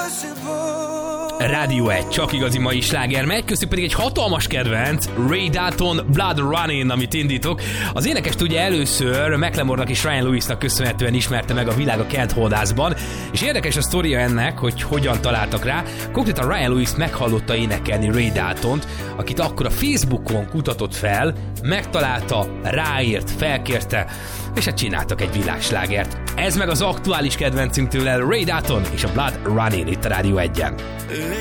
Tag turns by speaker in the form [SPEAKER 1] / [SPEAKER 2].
[SPEAKER 1] Rádió 1, csak igazi mai sláger megy, köztük pedig egy hatalmas kedvenc, Ray Dalton, Blood Running, amit indítok. Az énekest ugye először Macklemore-nak és Ryan Lewisnak köszönhetően ismerte meg a világ a Kent Holdásban, és érdekes a sztoria ennek, hogy hogyan találtak rá. Konkrétan Ryan Lewis meghallotta énekelni Ray Daltont, akit akkor a Facebookon kutatott fel, megtalálta, ráírt, felkérte, és hát csináltak egy világslágert. Ez meg az aktuális kedvencünk tőle, Ray Dalton és a Blood Running itt a Rádió 1-en.